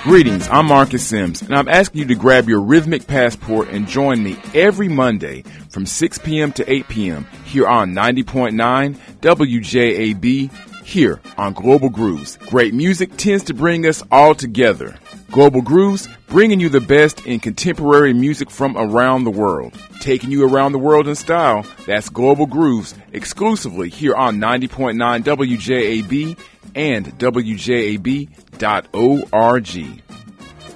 Greetings, I'm Marcus Sims, and I'm asking you to grab your rhythmic passport and join me every Monday from 6 p.m. to 8 p.m. here on 90.9 WJAB here on Global Grooves. Great music tends to bring us all together. Global Grooves, bringing you the best in contemporary music from around the world. Taking you around the world in style, that's Global Grooves, exclusively here on 90.9 WJAB and WJAB.org.